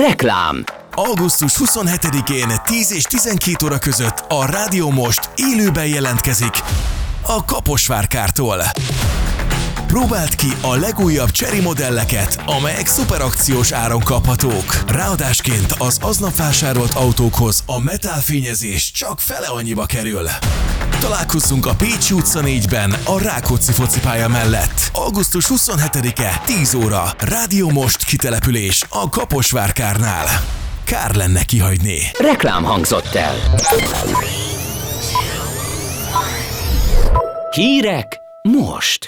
Reklám. Augusztus 27-én 10 és 12 óra között a Rádió Most élőben jelentkezik a Kaposvár-kártól. Próbáld ki a legújabb Chery modelleket, amelyek szuperakciós áron kaphatók. Ráadásként az aznap vásárolt autókhoz a metálfényezés csak fele annyiba kerül. Találkozzunk a Pécsi utca 4-ben a Rákóczi focipálya mellett. Augusztus 27-e 10 óra. Rádió Most kitelepülés a Kaposvár-kárnál. Kár lenne kihagyni. Reklám hangzott el. Hírek most.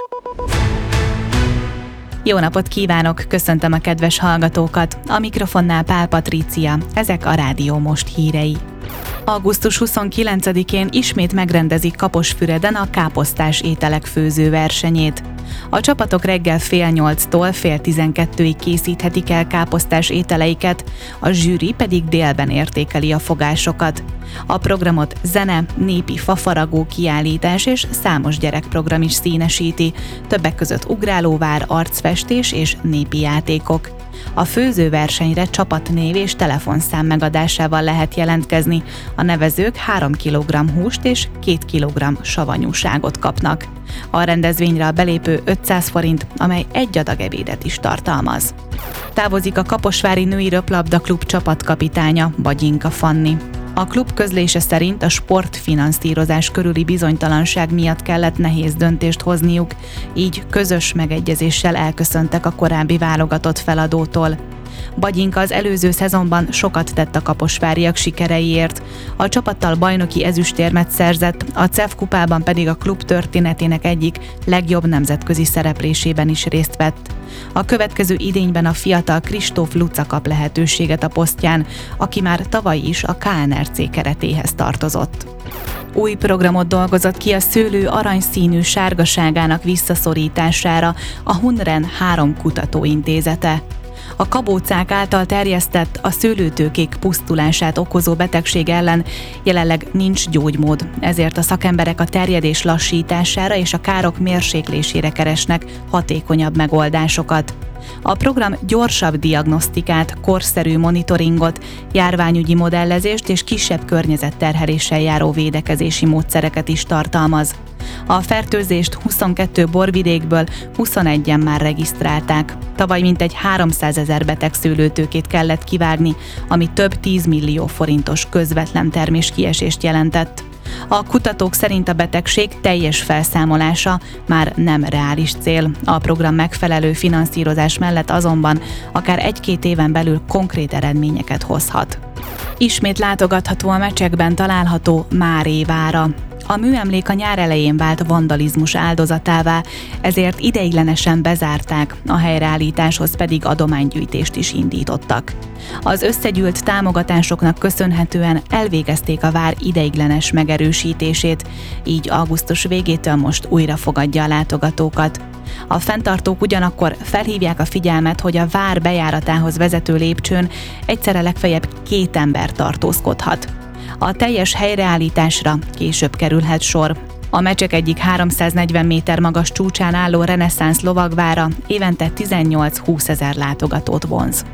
Jó napot kívánok, köszöntöm a kedves hallgatókat. A mikrofonnál Pál Patrícia, ezek a Rádió Most hírei. Augusztus 29-én ismét megrendezik Kaposfüreden a káposztás ételek főzőversenyét. A csapatok reggel 8:30-tól 11:30-ig készíthetik el káposztás ételeiket, a zsűri pedig délben értékeli a fogásokat. A programot zene, népi fafaragó kiállítás és számos gyerekprogram is színesíti, többek között ugrálóvár, arcfestés és népi játékok. A főzőversenyre csapatnév és telefonszám megadásával lehet jelentkezni. A nevezők 3 kg húst és 2 kg savanyúságot kapnak. A rendezvényre a belépő 500 forint, amely egy adag ebédet is tartalmaz. Távozik a Kaposvári Női Röplabda Klub csapatkapitánya, Bagyinka Fanni. A klub közlése szerint a sportfinanszírozás körüli bizonytalanság miatt kellett nehéz döntést hozniuk, így közös megegyezéssel elköszöntek a korábbi válogatott feladótól. Bagyinka az előző szezonban sokat tett a kaposváriak sikereiért. A csapattal bajnoki ezüstérmet szerzett, a CEF kupában pedig a klub történetének egyik legjobb nemzetközi szereplésében is részt vett. A következő idényben a fiatal Kristóf Luca kap lehetőséget a posztján, aki már tavaly is a KNRC keretéhez tartozott. Új programot dolgozott ki a szőlő aranyszínű sárgaságának visszaszorítására a Hunren 3 kutatóintézete. A kabócák által terjesztett, a szőlőtőkék pusztulását okozó betegség ellen jelenleg nincs gyógymód, ezért a szakemberek a terjedés lassítására és a károk mérséklésére keresnek hatékonyabb megoldásokat. A program gyorsabb diagnosztikát, korszerű monitoringot, járványügyi modellezést és kisebb környezetterheléssel járó védekezési módszereket is tartalmaz. A fertőzést 22 borvidékből 21-en már regisztrálták. Tavaly mintegy 300 000 beteg szőlőtőkét kellett kivágni, ami több 10 millió forintos közvetlen terméskiesést jelentett. A kutatók szerint a betegség teljes felszámolása már nem reális cél. A program megfelelő finanszírozás mellett azonban akár 1-2 éven belül konkrét eredményeket hozhat. Ismét látogatható a Mecsekben található Máré vára. A műemlék a nyár elején vált vandalizmus áldozatává, ezért ideiglenesen bezárták, a helyreállításhoz pedig adománygyűjtést is indítottak. Az összegyűlt támogatásoknak köszönhetően elvégezték a vár ideiglenes megerősítését, így augusztus végétől most újra fogadja a látogatókat. A fenntartók ugyanakkor felhívják a figyelmet, hogy a vár bejáratához vezető lépcsőn egyszerre legfeljebb 2 ember tartózkodhat. A teljes helyreállításra később kerülhet sor. A Mecsek egyik 340 méter magas csúcsán álló reneszánsz lovagvára évente 18-20 ezer látogatót vonz.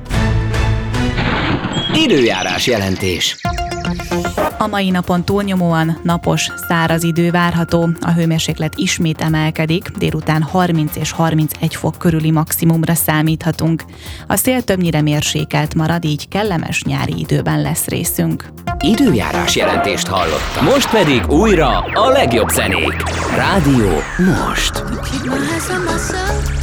Időjárás jelentés. A mai napon túlnyomóan napos, száraz idő várható, a hőmérséklet ismét emelkedik, délután 30 és 31 fok körüli maximumra számíthatunk. A szél többnyire mérsékelt marad, így kellemes nyári időben lesz részünk. Időjárás jelentést hallottam. Most pedig újra a legjobb zenék. Rádió Most.